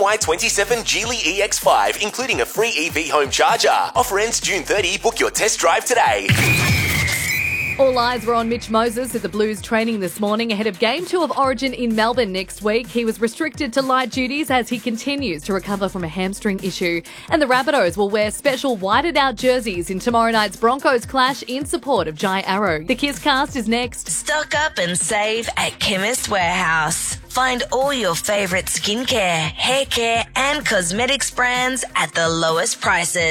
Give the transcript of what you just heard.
FY27 Geely EX5, including a free EV home charger. Offer ends June 30. Book your test drive today. All eyes were on Mitch Moses at the Blues training this morning ahead of Game 2 of Origin in Melbourne next week. He was restricted to light duties as he continues to recover from a hamstring issue. And the Rabbitohs will wear special whited-out jerseys in tomorrow night's Broncos clash in support of Jai Arrow. The Kiss Cast is next. Stock up and save at Chemist Warehouse. Find all your favourite skincare, hair care and cosmetics brands at the lowest prices.